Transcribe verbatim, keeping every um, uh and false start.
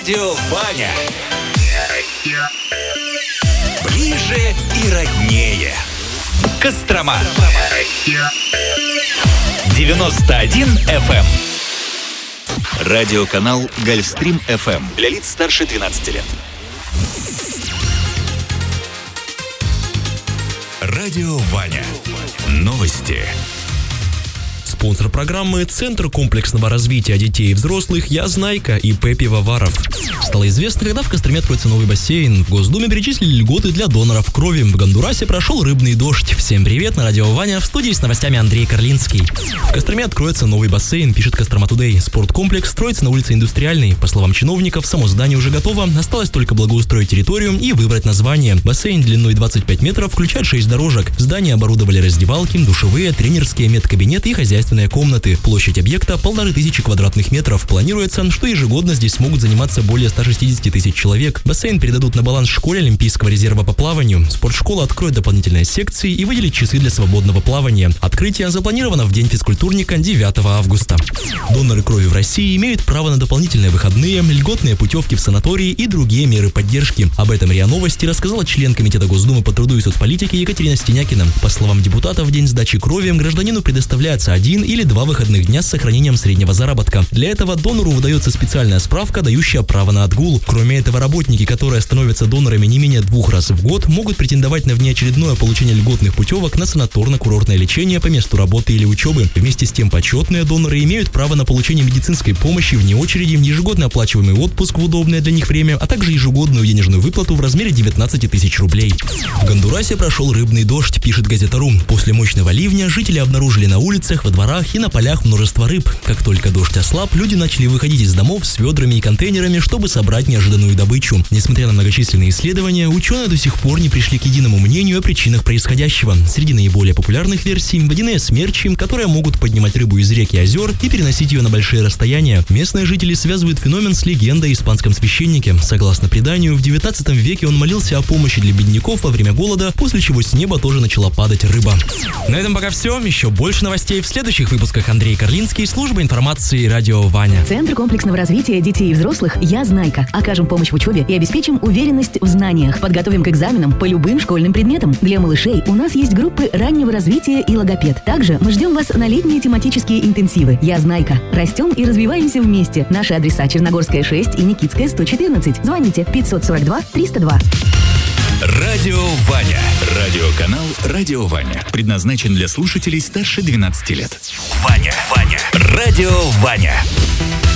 Радио Ваня. Ближе и роднее. Кострома. девяносто один эф эм. Радиоканал Гольфстрим эф эм. Для лиц старше двенадцати лет. Радио Ваня. Новости. Спонсор программы — Центр комплексного развития детей и взрослых «Я Знайка» и ИП Пивоваров. Стало известно, когда в Костроме откроется новый бассейн. В Госдуме перечислили льготы для доноров крови. В Гондурасе прошел рыбный дождь. Всем привет, на радио Ваня, в студии с новостями Андрей Карлинский. В Костроме откроется новый бассейн, пишет Кострома Тудей. Спорткомплекс строится на улице Индустриальной. По словам чиновников, само здание уже готово. Осталось только благоустроить территорию и выбрать название. Бассейн длиной двадцать пять метров включает шесть дорожек. В здании оборудовали раздевалки, душевые, тренерские, медкабинеты и хозяйственные комнаты. Площадь объекта полторы тысячи квадратных метров. Планируется, что ежегодно здесь смогут заниматься более ста шестидесяти тысяч человек. Бассейн передадут на баланс школе Олимпийского резерва по плаванию. Спортшкола откроет дополнительные секции и выделит часы для свободного плавания. Открытие запланировано в день физкультурника девятого августа. Доноры крови в России имеют право на дополнительные выходные, льготные путевки в санатории и другие меры поддержки. Об этом РИА Новости рассказала член Комитета Госдумы по труду и соцполитике Екатерина Стенякина. По словам депутата, в день сдачи крови гражданину предоставляется один или два выходных дня с сохранением среднего заработка. Для этого донору выдается специальная справка, дающая право на отгул. Кроме этого, работники, которые становятся донорами не менее двух раз в год, могут претендовать на внеочередное получение льготных путевок на санаторно-курортное лечение по месту работы или учебы. Вместе с тем, почетные доноры имеют право на получение медицинской помощи вне очереди, ежегодно оплачиваемый отпуск в удобное для них время, а также ежегодную денежную выплату в размере девятнадцати тысяч рублей. В Гондурасе прошел рыбный дождь, пишет Газета.ру. После мощного ливня жители обнаружили на улицах, во дворах и на полях множество рыб. Как только дождь ослаб, люди начали выходить из домов с ведрами и контейнерами, чтобы собрать неожиданную добычу. Несмотря на многочисленные исследования, ученые до сих пор не пришли к единому мнению о причинах происходящего. Среди наиболее популярных версий — водяные смерчи, которые могут поднимать рыбу из рек и озер и переносить ее на большие расстояния. Местные жители связывают феномен с легендой о испанском священнике. Согласно преданию, в девятнадцатом веке он молился о помощи для бедняков во время голода, после чего с неба тоже начала падать рыба. На этом пока все. Еще больше новостей в следующих выпусках. Андрей Карлинский, служба информации радио Ваня. Центр комплексного развития детей и взрослых «Я Знайка». Окажем помощь в учебе и обеспечим уверенность в знаниях. Подготовим к экзаменам по любым школьным предметам. Для малышей у нас есть группы раннего развития и логопед. Также мы ждем вас на летние тематические интенсивы. «Я Знайка». Растем и развиваемся вместе. Наши адреса: Черногорская, шесть и Никитская, сто четырнадцать. Звоните пятьсот сорок два триста два. Радио Ваня. Радиоканал Радио Ваня. Предназначен для слушателей старше двенадцати лет. Ваня. Ваня. Радио Ваня.